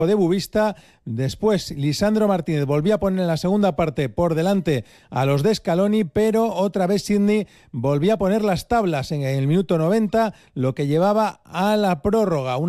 de Bubista. Después Lisandro Martínez volvía a poner en la segunda parte por delante a los de Scaloni, pero otra vez Sidney volvía a poner las tablas en el minuto 90, lo que llevaba a la prórroga.